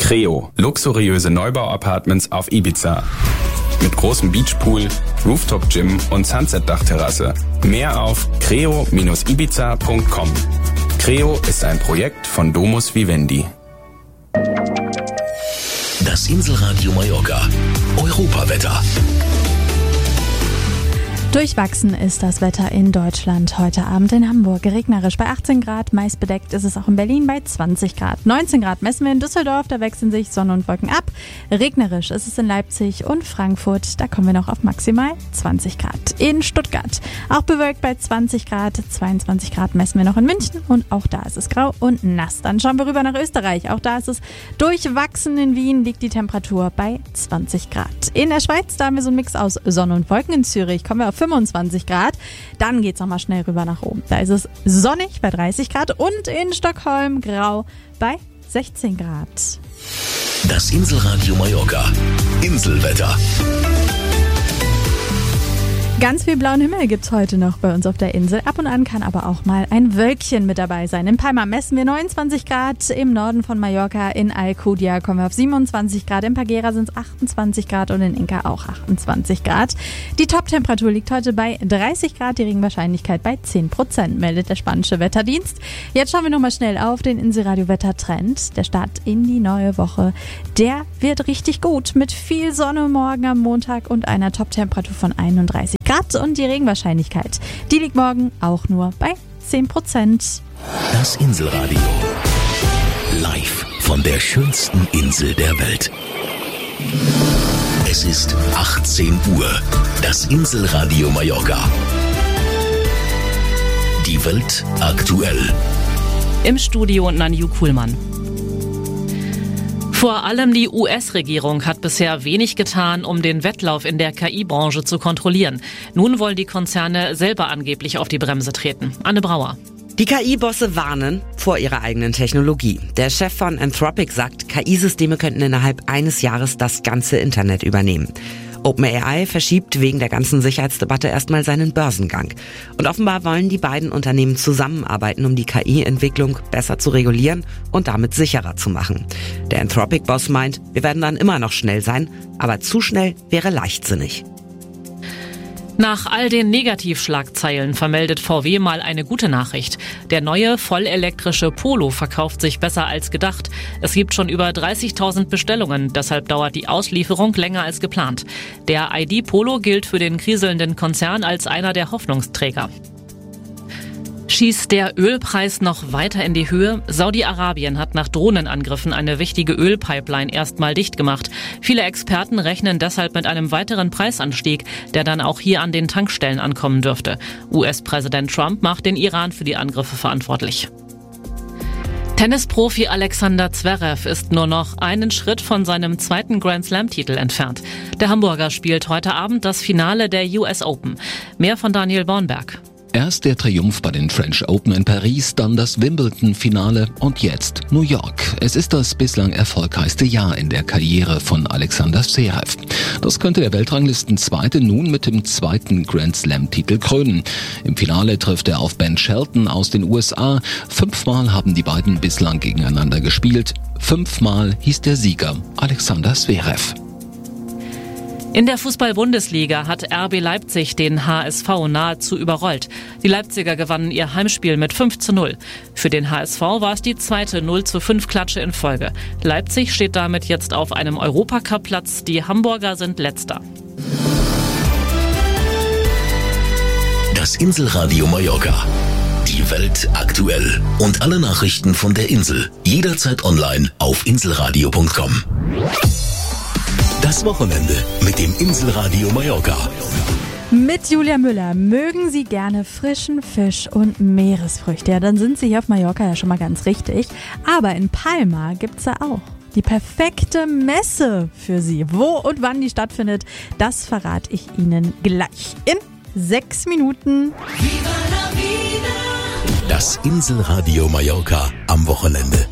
Creo, luxuriöse Neubau-Apartments auf Ibiza. Mit großem Beachpool, Rooftop-Gym und Sunset-Dachterrasse. Mehr auf creo-ibiza.com. Creo ist ein Projekt von Domus Vivendi. Das Inselradio Mallorca. Europawetter. Durchwachsen ist das Wetter in Deutschland. Heute Abend in Hamburg regnerisch bei 18 Grad, meist bedeckt ist es auch in Berlin bei 20 Grad. 19 Grad messen wir in Düsseldorf, da wechseln sich Sonne und Wolken ab. Regnerisch ist es in Leipzig und Frankfurt, da kommen wir noch auf maximal 20 Grad. In Stuttgart auch bewölkt bei 20 Grad, 22 Grad messen wir noch in München und auch da ist es grau und nass. Dann schauen wir rüber nach Österreich, auch da ist es durchwachsen. In Wien liegt die Temperatur bei 20 Grad. In der Schweiz, da haben wir so einen Mix aus Sonne und Wolken. In Zürich kommen wir auf 25 Grad. Dann geht's nochmal schnell rüber nach oben. Da ist es sonnig bei 30 Grad und in Stockholm grau bei 16 Grad. Das Inselradio Mallorca. Inselwetter. Ganz viel blauen Himmel gibt's heute noch bei uns auf der Insel. Ab und an kann aber auch mal ein Wölkchen mit dabei sein. In Palma messen wir 29 Grad, im Norden von Mallorca in Alcudia kommen wir auf 27 Grad, in Pagera sind es 28 Grad und in Inca auch 28 Grad. Die Top-Temperatur liegt heute bei 30 Grad, die Regenwahrscheinlichkeit bei 10%, meldet der spanische Wetterdienst. Jetzt schauen wir nochmal schnell auf den Inselradio-Wettertrend. Der Start in die neue Woche, der wird richtig gut mit viel Sonne morgen am Montag und einer Top-Temperatur von 31 Grad. Und die Regenwahrscheinlichkeit, die liegt morgen auch nur bei 10%. Das Inselradio. Live von der schönsten Insel der Welt. Es ist 18 Uhr. Das Inselradio Mallorca. Die Welt aktuell. Im Studio Nanju Kuhlmann. Vor allem die US-Regierung hat bisher wenig getan, um den Wettlauf in der KI-Branche zu kontrollieren. Nun wollen die Konzerne selber angeblich auf die Bremse treten. Anne Brauer. Die KI-Bosse warnen vor ihrer eigenen Technologie. Der Chef von Anthropic sagt, KI-Systeme könnten innerhalb eines Jahres das ganze Internet übernehmen. OpenAI verschiebt wegen der ganzen Sicherheitsdebatte erstmal seinen Börsengang. Und offenbar wollen die beiden Unternehmen zusammenarbeiten, um die KI-Entwicklung besser zu regulieren und damit sicherer zu machen. Der Anthropic-Boss meint, wir werden dann immer noch schnell sein, aber zu schnell wäre leichtsinnig. Nach all den Negativschlagzeilen vermeldet VW mal eine gute Nachricht. Der neue vollelektrische Polo verkauft sich besser als gedacht. Es gibt schon über 30.000 Bestellungen, deshalb dauert die Auslieferung länger als geplant. Der ID Polo gilt für den kriselnden Konzern als einer der Hoffnungsträger. Schießt der Ölpreis noch weiter in die Höhe? Saudi-Arabien hat nach Drohnenangriffen eine wichtige Ölpipeline erstmal dicht gemacht. Viele Experten rechnen deshalb mit einem weiteren Preisanstieg, der dann auch hier an den Tankstellen ankommen dürfte. US-Präsident Trump macht den Iran für die Angriffe verantwortlich. Tennisprofi Alexander Zverev ist nur noch einen Schritt von seinem zweiten Grand-Slam-Titel entfernt. Der Hamburger spielt heute Abend das Finale der US Open. Mehr von Daniel Bornberg. Erst der Triumph bei den French Open in Paris, dann das Wimbledon-Finale und jetzt New York. Es ist das bislang erfolgreichste Jahr in der Karriere von Alexander Zverev. Das könnte der Weltranglistenzweite nun mit dem zweiten Grand-Slam-Titel krönen. Im Finale trifft er auf Ben Shelton aus den USA. 5-mal haben die beiden bislang gegeneinander gespielt. 5-mal hieß der Sieger Alexander Zverev. In der Fußball-Bundesliga hat RB Leipzig den HSV nahezu überrollt. Die Leipziger gewannen ihr Heimspiel mit 5:0. Für den HSV war es die zweite 0:5-Klatsche in Folge. Leipzig steht damit jetzt auf einem Europacup-Platz. Die Hamburger sind Letzter. Das Inselradio Mallorca. Die Welt aktuell. Und alle Nachrichten von der Insel. Jederzeit online auf inselradio.com. Das Wochenende mit dem Inselradio Mallorca. Mit Julia Müller. Mögen Sie gerne frischen Fisch und Meeresfrüchte? Ja, dann sind Sie hier auf Mallorca ja schon mal ganz richtig. Aber in Palma gibt's ja auch die perfekte Messe für Sie. Wo und wann die stattfindet, das verrate ich Ihnen gleich in 6 Minuten. Das Inselradio Mallorca am Wochenende.